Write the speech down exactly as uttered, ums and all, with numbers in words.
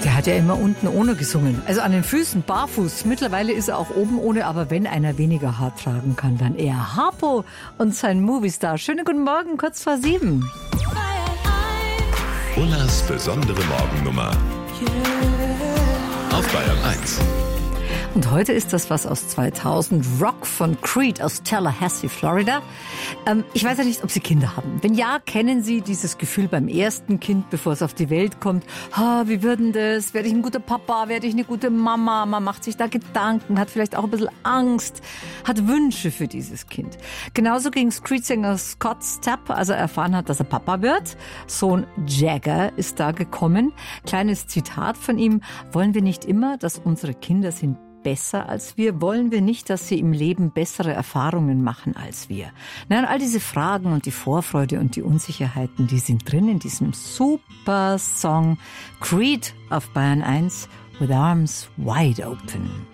Der hat ja immer unten ohne gesungen. Also an den Füßen, barfuß. Mittlerweile ist er auch oben ohne, aber wenn einer weniger Haar tragen kann, dann eher Harpo und sein Moviestar. Schönen guten Morgen, kurz vor sieben. Ullas besondere Morgennummer auf Bayern eins. Und heute ist das was aus zweitausend, Rock von Creed aus Tallahassee, Florida. Ähm, ich weiß ja nicht, ob Sie Kinder haben. Wenn ja, kennen Sie dieses Gefühl beim ersten Kind, bevor es auf die Welt kommt. Ha, wie wird denn das? Werde ich ein guter Papa? Werde ich eine gute Mama? Man macht sich da Gedanken, hat vielleicht auch ein bisschen Angst, hat Wünsche für dieses Kind. Genauso ging es Creed-Sänger Scott Stapp, als er erfahren hat, dass er Papa wird. Sohn Jagger ist da gekommen. Kleines Zitat von ihm: Wollen wir nicht immer, dass unsere Kinder sind besser als wir? Wollen wir nicht, dass sie im Leben bessere Erfahrungen machen als wir? Nein, all diese Fragen und die Vorfreude und die Unsicherheiten, die sind drin in diesem super Song Creed auf Bayern eins, With Arms Wide Open.